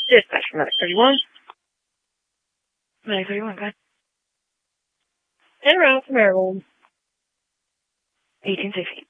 Dispatch from Medic 31. Medic 31, go ahead. En route to Maryland. 1860.